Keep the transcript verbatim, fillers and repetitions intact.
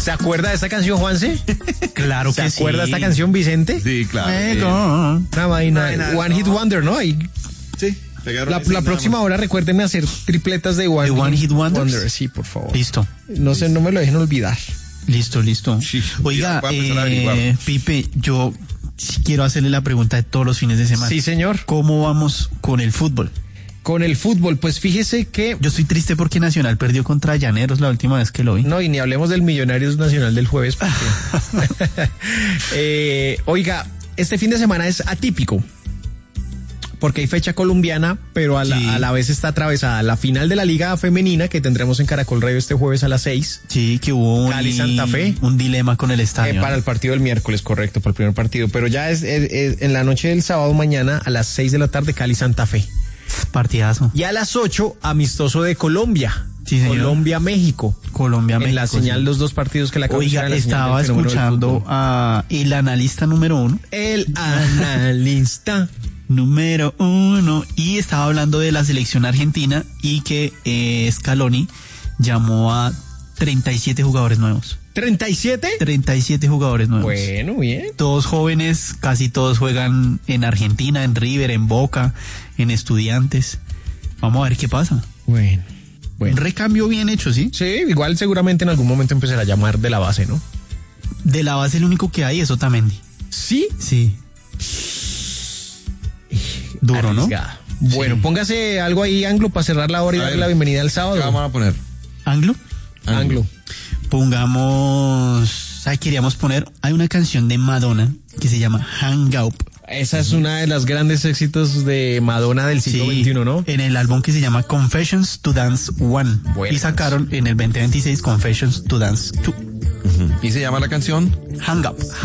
¿Se acuerda de esta canción, Juanse? Claro que sí. ¿Se acuerda de esta canción, Vicente? Sí, claro. Eh, Eh, no. Una vaina, One Hit Wonder, ¿no? Ahí, sí. pegaron la ese la nada próxima más. hora recuérdenme hacer tripletas de One, ¿De One Hit Wonders? Wonder. Sí, por favor. Listo. No sé, no me lo dejen olvidar. Listo, listo. Sí, Oiga, voy a empezar a averiguar. eh, Pipe, yo sí quiero hacerle la pregunta de todos los fines de semana. Sí, señor. ¿Cómo vamos con el fútbol? Con el fútbol, pues fíjese que... Yo estoy triste porque Nacional perdió contra Llaneros la última vez que lo vi. No, y ni hablemos del Millonarios Nacional del jueves. Porque... eh, oiga, este fin de semana es atípico. Porque hay fecha colombiana, pero a la, Sí. a la vez está atravesada la final de la Liga Femenina que tendremos en Caracol Radio este jueves a las seis. Sí, que hubo un, Cali, Santa Fe. un dilema con el Eh, estadio. para el partido del miércoles, correcto, para el primer partido. Pero ya es, es- es en la noche del sábado mañana a las seis de la tarde, Cali, Santa Fe. Partidazo. Y a las ocho, amistoso de Colombia. Sí, señor. Colombia-México. Colombia, En México. la señal, sí. los dos partidos que la acabo de Oiga, echar en la señal estaba del fenómeno del escuchando fútbol. a el analista número uno. El analista. Número uno. Y estaba hablando de la selección argentina y que eh, Scaloni llamó a treinta y siete jugadores nuevos. ¿treinta y siete? treinta y siete jugadores nuevos. Bueno, bien. Todos jóvenes, casi todos juegan en Argentina, en River, en Boca, en Estudiantes. Vamos a ver qué pasa. Bueno. Un Bueno. recambio bien hecho, ¿sí? Sí, igual seguramente en algún momento empezará a llamar de la base, ¿no? De la base el único que hay es Otamendi. Sí. Sí. Duro, ¿no? Arriesgada. Bueno, Sí. póngase algo ahí, Anglo, para cerrar la hora y A darle ver. la bienvenida al ¿Qué sábado. vamos a poner? Anglo. Anglo. Pongamos, ¿sabes? Queríamos poner, hay una canción de Madonna que se llama Hang Up. Esa es una de las grandes éxitos de Madonna del siglo veintiuno, ¿no? En el álbum que se llama Confessions to Dance One. Buenas. Y sacaron en el veinte veintiséis Confessions to Dance Two. ¿Y se llama la canción? Hang Up.